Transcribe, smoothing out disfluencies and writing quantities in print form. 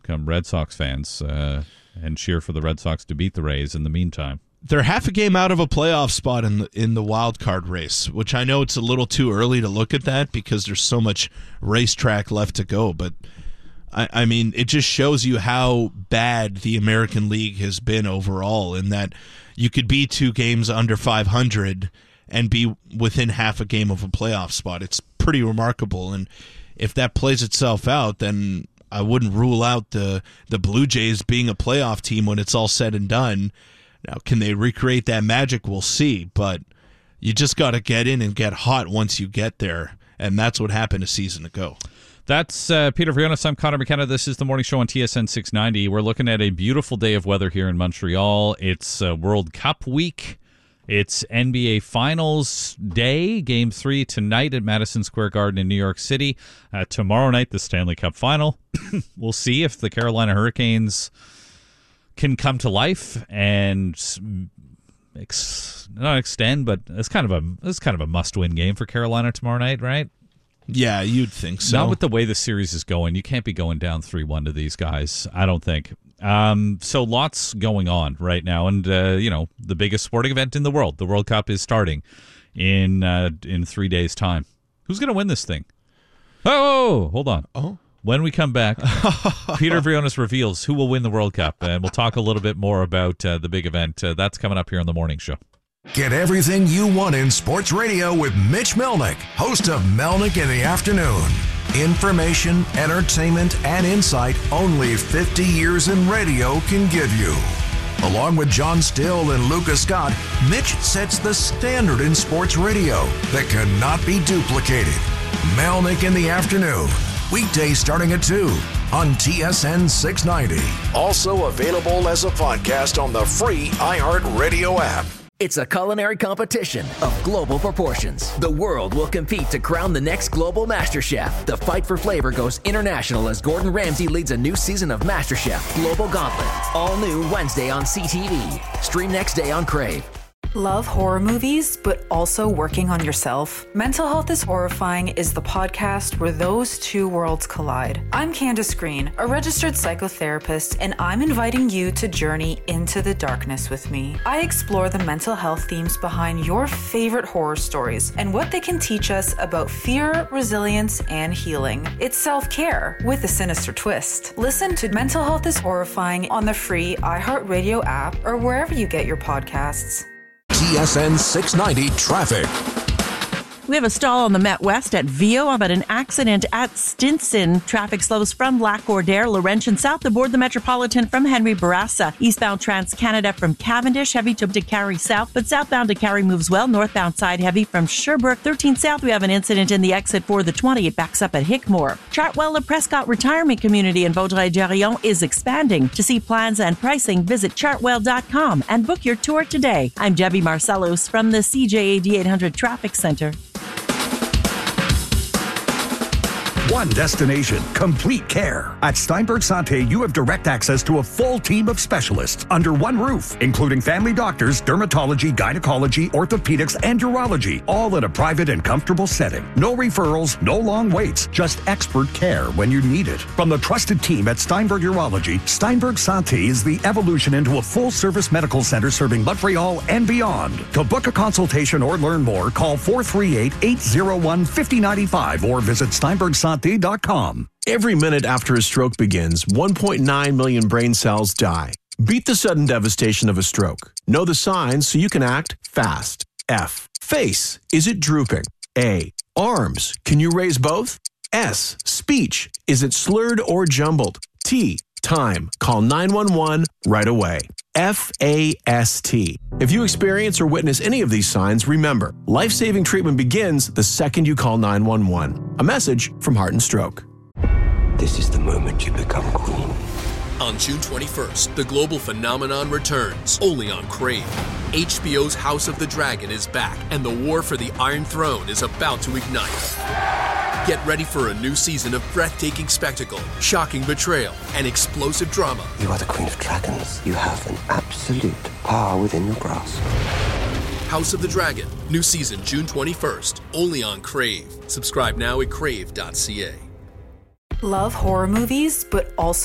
become Red Sox fans and cheer for the Red Sox to beat the Rays in the meantime. They're half a game out of a playoff spot in the wild card race, which I know it's a little too early to look at that because there's so much racetrack left to go. But, I mean, it just shows you how bad the American League has been overall, in that you could be 2 games under 500 and be within half a game of a playoff spot. It's pretty remarkable. And if that plays itself out, then I wouldn't rule out the Blue Jays being a playoff team when it's all said and done. Now, can they recreate that magic? We'll see, but you just got to get in and get hot once you get there, and that's what happened a season ago. That's Peter Vrionis. I'm Connor McKenna. This is the Morning Show on TSN 690. We're looking at a beautiful day of weather here in Montreal. It's World Cup week. It's NBA Finals Day, Game 3 tonight at Madison Square Garden in New York City. Tomorrow night, the Stanley Cup Final. We'll see if the Carolina Hurricanes can come to life and not extend, but it's kind of a must-win game for Carolina tomorrow night, right? Yeah, you'd think so. Not with the way the series is going. You can't be going down 3-1 to these guys, I don't think. So lots going on right now, and the biggest sporting event in the world, the World Cup, is starting in 3 days' time. Who's going to win this thing? Oh, hold on. Oh. When we come back, Peter Vrionis reveals who will win the World Cup, and we'll talk a little bit more about the big event. That's coming up here on the Morning Show. Get everything you want in sports radio with Mitch Melnick, host of Melnick in the Afternoon. Information, entertainment, and insight only 50 years in radio can give you. Along with John Still and Lucas Scott, Mitch sets the standard in sports radio that cannot be duplicated. Melnick in the Afternoon. Weekdays starting at 2 on TSN 690. Also available as a podcast on the free iHeartRadio app. It's a culinary competition of global proportions. The world will compete to crown the next global master chef. The fight for flavor goes international as Gordon Ramsay leads a new season of MasterChef Global Gauntlet. All new Wednesday on CTV. Stream next day on Crave. Love horror movies, but also working on yourself? Mental Health is Horrifying is the podcast where those two worlds collide. I'm Candace Green, a registered psychotherapist, and I'm inviting you to journey into the darkness with me. I explore the mental health themes behind your favorite horror stories and what they can teach us about fear, resilience, and healing. It's self-care with a sinister twist. Listen to Mental Health is Horrifying on the free iHeartRadio app or wherever you get your podcasts. TSN 690 Traffic. We have a stall on the Met West at Vio about an accident at Stinson. Traffic slows from Lac-Cordaire, Laurentian south aboard the Metropolitan from Henry Bourassa. Eastbound Trans-Canada from Cavendish, heavy to Carrie south, but southbound to Carrie moves well. Northbound side heavy from Sherbrooke. 13 south, we have an incident in the exit for the 20. It backs up at Hickmore. Chartwell, the Prescott Retirement Community in Vaudreuil-Dorion is expanding. To see plans and pricing, visit chartwell.com and book your tour today. I'm Debbie Marcellos from the CJAD 800 Traffic Center. One destination, complete care. At Steinberg Santé, you have direct access to a full team of specialists under one roof, including family doctors, dermatology, gynecology, orthopedics, and urology, all in a private and comfortable setting. No referrals, no long waits, just expert care when you need it. From the trusted team at Steinberg Urology, Steinberg Santé is the evolution into a full-service medical center serving Montreal and beyond. To book a consultation or learn more, call 438-801-5095 or visit steinbergsanté.com. Every minute after a stroke begins, 1.9 million brain cells die. Beat the sudden devastation of a stroke. Know the signs so you can act fast. F. Face. Is it drooping? A. Arms. Can you raise both? S. Speech. Is it slurred or jumbled? T. Time. Call 911 right away. FAST. If you experience or witness any of these signs, remember, life-saving treatment begins the second you call 911. A message from Heart and Stroke. This is the moment you become queen. On June 21st, the global phenomenon returns, only on Crave. HBO's House of the Dragon is back, and the war for the Iron Throne is about to ignite. Get ready for a new season of breathtaking spectacle, shocking betrayal, and explosive drama. You are the Queen of Dragons. You have an absolute power within your grasp. House of the Dragon, new season June 21st, only on Crave. Subscribe now at crave.ca. Love horror movies, but also